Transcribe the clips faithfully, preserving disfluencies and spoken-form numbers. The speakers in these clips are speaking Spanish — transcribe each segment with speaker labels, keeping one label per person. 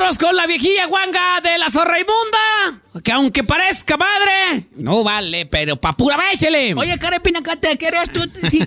Speaker 1: Vámonos con la viejilla guanga de la zorra inmunda. Que aunque parezca madre, no vale, pero pa' pura échele.
Speaker 2: Oye, Karen Pinacate, ¿qué harías tú si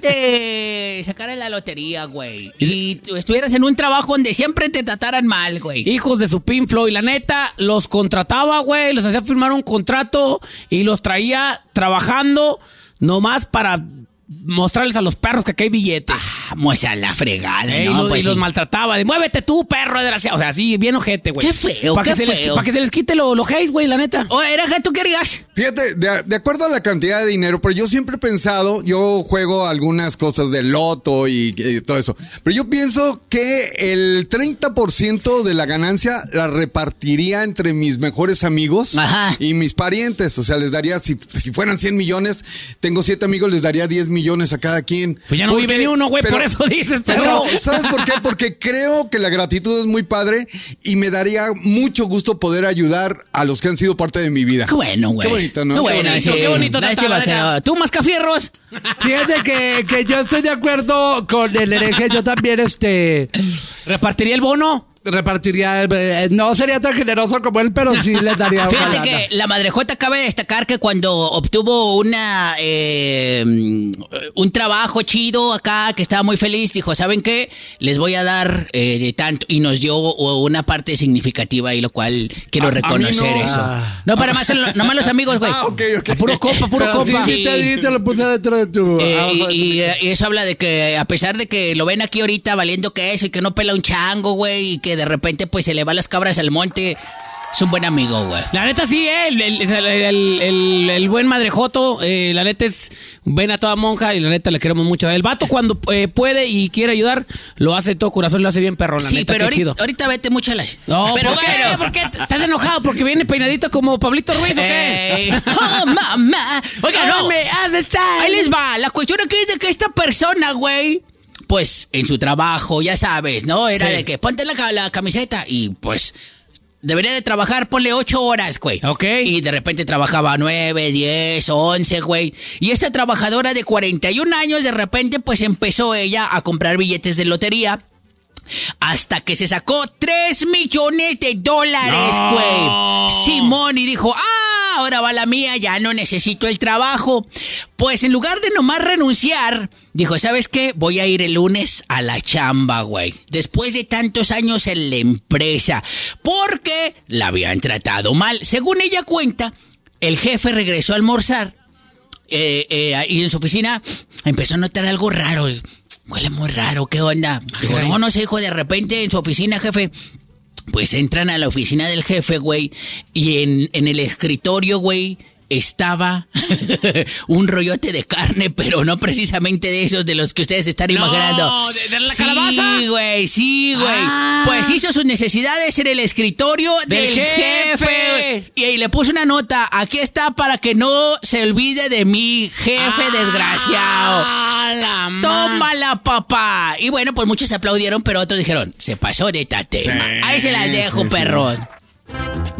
Speaker 2: te sacaran la lotería, güey? Y tú estuvieras en un trabajo donde siempre te trataran mal, güey.
Speaker 1: Hijos de su pinflo, y la neta, los contrataba, güey, les hacía firmar un contrato y los traía trabajando nomás para mostrarles a los perros que aquí hay billetes.
Speaker 2: Ah, muestra la fregada,
Speaker 1: Ey,
Speaker 2: ¿no?
Speaker 1: lo,
Speaker 2: Pues
Speaker 1: y los
Speaker 2: sí.
Speaker 1: maltrataba. De muévete tú, perro desgraciado. O sea, así, bien ojete, güey.
Speaker 2: Qué feo,
Speaker 1: Para
Speaker 2: qué
Speaker 1: que, se les-
Speaker 2: feo.
Speaker 1: pa' que se les quite lo, lo hate, güey, la neta.
Speaker 2: Oye, ¿era que tú querías?
Speaker 3: Fíjate, de, de acuerdo a la cantidad de dinero, pero yo siempre he pensado, yo juego algunas cosas de loto y, y todo eso, pero yo pienso que el treinta por ciento de la ganancia la repartiría entre mis mejores amigos
Speaker 2: Ajá.
Speaker 3: y mis parientes. O sea, les daría, si, si fueran cien millones, tengo siete amigos, les daría diez millones a cada quien.
Speaker 1: Pues ya no vive ni uno, güey, por eso dices,
Speaker 3: Pero,
Speaker 1: pero-
Speaker 3: ¿sabes por qué? Porque creo que la gratitud es muy padre y me daría mucho gusto poder ayudar a los que han sido parte de mi vida.
Speaker 2: Qué bueno, güey.
Speaker 3: Qué bonito, ¿no?
Speaker 2: Qué bueno,
Speaker 1: Qué bonito,
Speaker 2: sí.
Speaker 1: qué bonito,
Speaker 2: Nadie
Speaker 1: tata,
Speaker 2: te
Speaker 1: la
Speaker 2: imaginaba.
Speaker 1: neta.
Speaker 2: ¿Tú, Mascafierros?
Speaker 4: Fíjate que, que yo estoy de acuerdo con el hereje. Yo también, este,
Speaker 1: ¿Repartiría el bono?
Speaker 4: repartiría. eh, no sería tan generoso como él, pero sí le daría una
Speaker 2: Fíjate
Speaker 4: lana.
Speaker 2: que la madrejota cabe destacar que cuando obtuvo una eh, un trabajo chido acá, que estaba muy feliz, dijo, ¿saben qué? Les voy a dar eh, de tanto. Y nos dio una parte significativa y lo cual quiero
Speaker 3: A- a mí
Speaker 2: reconocer
Speaker 3: no.
Speaker 2: eso.
Speaker 4: Ah.
Speaker 2: No, para más, nomás los amigos, güey.
Speaker 3: Ah, ok, ok.
Speaker 1: A puro compa, puro
Speaker 4: Pero sí,
Speaker 1: compa.
Speaker 4: sí te di, te lo puse dentro de tu.
Speaker 2: Eh,
Speaker 4: abajo de
Speaker 2: y,
Speaker 4: tu-
Speaker 2: y, eh, y eso habla de que a pesar de que lo ven aquí ahorita valiendo que eso y que no pela un chango, güey, y que de repente pues se le va las cabras al monte, es un buen amigo, güey.
Speaker 1: La neta sí, eh, el, el, el, el- el- el buen madrejoto, eh, la neta es ven a toda monja y la neta le queremos mucho. El vato cuando eh, puede y quiere ayudar, lo hace de todo corazón, lo hace bien perrón, la
Speaker 2: Sí,
Speaker 1: neta,
Speaker 2: pero
Speaker 1: qué
Speaker 2: ahorita,
Speaker 1: chido.
Speaker 2: ahorita vete mucho a la...
Speaker 1: No,
Speaker 2: pero
Speaker 1: ¿por qué?
Speaker 2: bueno.
Speaker 1: ¿Por qué? ¿Estás enojado porque viene peinadito como Pablito Ruiz o qué?
Speaker 2: Eh, oh, mamá. Oiga, no.
Speaker 1: me haces tal.
Speaker 2: Ahí les va. La cuestión aquí es de que esta persona, güey, pues en su trabajo, ya sabes, ¿no? Era
Speaker 1: Sí.
Speaker 2: de que ponte la, ca- la camiseta y pues debería de trabajar, ponle ocho horas, güey.
Speaker 1: Ok.
Speaker 2: Y de repente trabajaba nueve, diez, once, güey. Y esta trabajadora de cuarenta y un años, de repente, pues empezó ella a comprar billetes de lotería. Hasta que se sacó tres millones de dólares,
Speaker 1: No.
Speaker 2: güey. Simón, y dijo, ah, ahora va la mía, ya no necesito el trabajo. Pues en lugar de nomás renunciar, dijo, ¿sabes qué? Voy a ir el lunes a la chamba, güey. Después de tantos años en la empresa. Porque la habían tratado mal. Según ella cuenta, el jefe regresó a almorzar. Eh, eh, y en su oficina empezó a notar algo raro. Huele muy raro, ¿qué onda? Dijo,
Speaker 1: Ay.
Speaker 2: no, no sé, hijo, de repente en su oficina, jefe. Pues entran a la oficina del jefe, güey, y en, en el escritorio, güey, estaba un rollote de carne, pero no precisamente de esos de los que ustedes están
Speaker 1: No,
Speaker 2: imaginando.
Speaker 1: ¿de- de la
Speaker 2: sí,
Speaker 1: calabaza?
Speaker 2: güey, sí, güey.
Speaker 1: Ah.
Speaker 2: Pues hizo sus necesidades en el escritorio del,
Speaker 1: Del
Speaker 2: jefe.
Speaker 1: jefe.
Speaker 2: Y ahí le puso una nota, aquí está para que no se olvide de mi jefe desgraciado.
Speaker 1: Ah, la ma-
Speaker 2: Tómala, papá. Y bueno, pues muchos aplaudieron, pero otros dijeron, se pasó de tatema.
Speaker 3: Sí,
Speaker 2: Ahí se las dejo,
Speaker 3: sí, sí.
Speaker 2: perros.